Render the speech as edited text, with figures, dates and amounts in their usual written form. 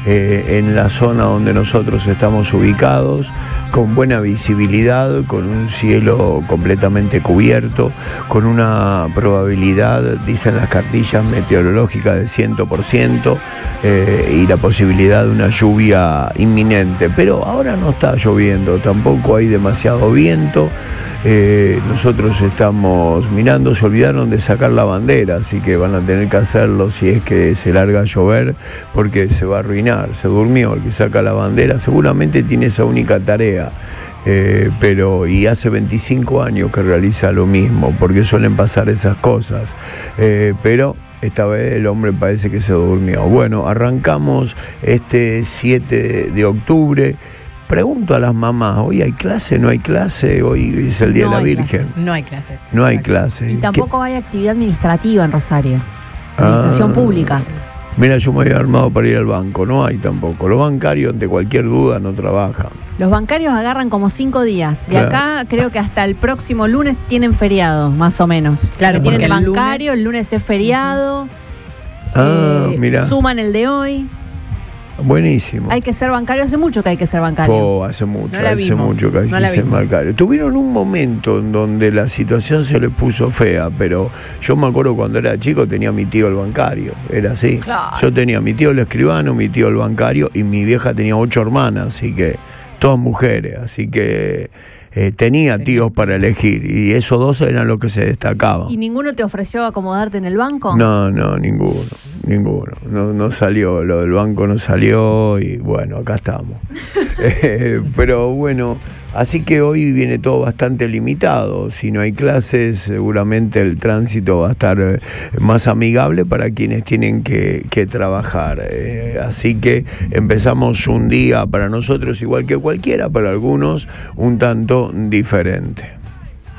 en la zona donde nosotros estamos ubicados, con buena visibilidad, con un cielo completamente cubierto, con una probabilidad, dicen las cartillas meteorológicas, de 100%, y la posibilidad de una lluvia inminente. Pero ahora no está lloviendo, tampoco hay demasiado viento. Nosotros estamos mirando, se olvidaron de sacar la bandera, así que van a tener que hacerlo si es que se larga a llover, porque se va a arruinar. Se durmió el que saca la bandera, seguramente tiene esa única tarea, y hace 25 años que realiza lo mismo, porque suelen pasar esas cosas, pero esta vez el hombre parece que se durmió. Bueno, arrancamos este 7 de octubre. Pregunto a las mamás, ¿hoy hay clase? ¿No hay clase? Hoy es el Día de la Virgen. No hay clases. No hay clase. Y tampoco hay actividad administrativa en Rosario. Administración pública. Mira, yo me había armado para ir al banco. No hay tampoco. Los bancarios, ante cualquier duda, no trabajan. Los bancarios agarran como 5 días. De acá creo que hasta el próximo lunes tienen feriado, más o menos. Claro, tienen el bancario, el lunes es feriado. Mira. Suman el de hoy. Buenísimo. Hay que ser bancario, hace mucho que hay que ser bancario. Hace mucho que hay que ser bancario. Tuvieron un momento en donde la situación se les puso fea, pero yo me acuerdo cuando era chico tenía a mi tío el bancario, era así. Claro. Yo tenía a mi tío el escribano, mi tío el bancario, y mi vieja tenía 8 hermanas, así que todas mujeres, así que tenía tíos para elegir, y esos 2 eran los que se destacaban. ¿Y ninguno te ofreció acomodarte en el banco? No, ninguno. No salió, lo del banco no salió, y bueno, acá estamos. Pero bueno, así que hoy viene todo bastante limitado. Si no hay clases, seguramente el tránsito va a estar más amigable para quienes tienen que trabajar. Así que empezamos un día para nosotros igual que cualquiera, para algunos un tanto diferente.